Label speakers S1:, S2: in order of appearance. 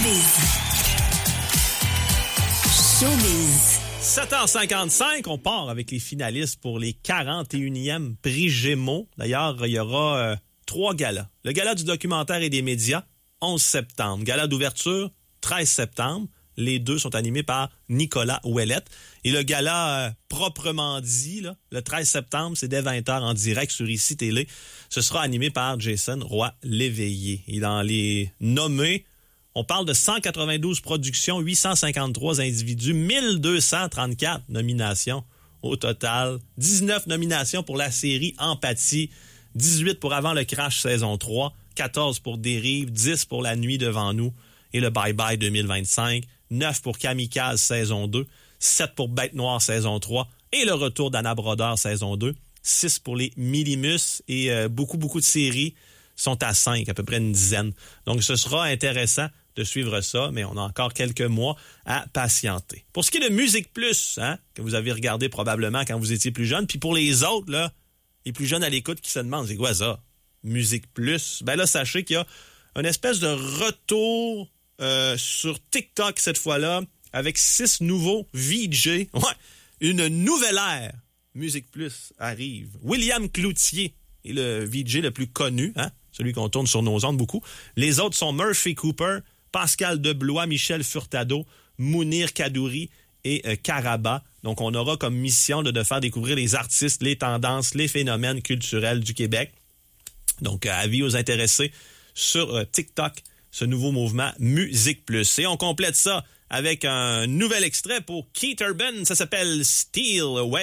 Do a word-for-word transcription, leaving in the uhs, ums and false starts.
S1: Showbiz. Showbiz.
S2: sept heures cinquante-cinq, on part avec les finalistes pour les quarante et unième prix Gémeaux. D'ailleurs, il y aura euh, trois galas. Le gala du documentaire et des médias, onze septembre. Gala d'ouverture, treize septembre. Les deux sont animés par Nicolas Ouellette. Et le gala euh, proprement dit, là, le treize septembre, c'est dès vingt heures en direct sur Ici Télé. Ce sera animé par Jason Roy-Léveillé. Et dans les nommés, on parle de cent quatre-vingt-douze productions, huit cent cinquante-trois individus, mille deux cent trente-quatre nominations au total. dix-neuf nominations pour la série Empathie, dix-huit pour Avant le crash saison trois, quatorze pour Dérive, dix pour La nuit devant nous et le Bye Bye deux mille vingt-cinq, neuf pour Kamikaze saison deux, sept pour Bête Noire saison trois et le retour d'Anna Brodeur saison deux, six pour les Millimus et euh, beaucoup, beaucoup de séries sont à cinq, à peu près une dizaine. Donc, ce sera intéressant de suivre ça, mais on a encore quelques mois à patienter. Pour ce qui est de Musique Plus, hein, que vous avez regardé probablement quand vous étiez plus jeune, puis pour les autres, là, les plus jeunes à l'écoute qui se demandent, c'est quoi ça? Musique Plus? Ben là, sachez qu'il y a une espèce de retour euh, sur TikTok cette fois-là, avec six nouveaux V J. Ouais, une nouvelle ère. Musique Plus arrive. William Cloutier est le V J le plus connu, hein, celui qu'on tourne sur nos ondes beaucoup. Les autres sont Murphy Cooper, Pascal Deblois, Michel Furtado, Mounir Kadouri et euh, Caraba. Donc, on aura comme mission de, de faire découvrir les artistes, les tendances, les phénomènes culturels du Québec. Donc, euh, avis aux intéressés sur euh, TikTok, ce nouveau mouvement Musique Plus. Et on complète ça avec un nouvel extrait pour Keith Urban. Ça s'appelle Steal Away.